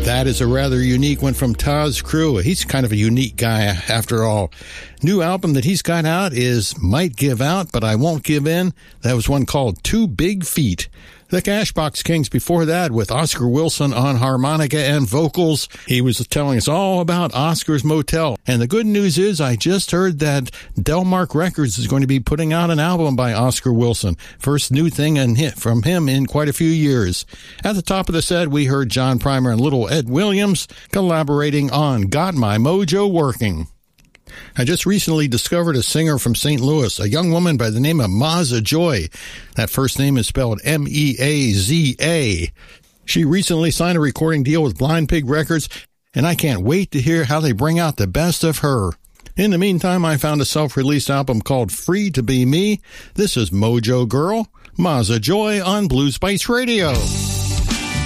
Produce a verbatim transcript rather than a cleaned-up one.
That is a rather unique one from Taz Crew. He's kind of a unique guy after all. New album that he's got out is Might Give Out, But I Won't Give In. That was one called Two Big Feet. The Cashbox Kings before that with Oscar Wilson on harmonica and vocals. He was telling us all about Oscar's Motel. And the good news is I just heard that Delmark Records is going to be putting out an album by Oscar Wilson. First new thing from him in quite a few years. At the top of the set, we heard John Primer and Little Ed Williams collaborating on Got My Mojo Working. I just recently discovered a singer from Saint Louis, a young woman by the name of Maza Joy. That first name is spelled M E A Z A. She recently signed a recording deal with Blind Pig Records, and I can't wait to hear how they bring out the best of her. In the meantime, I found a self-released album called Free to Be Me. This is Mojo Girl, Maza Joy on Blue Spice Radio.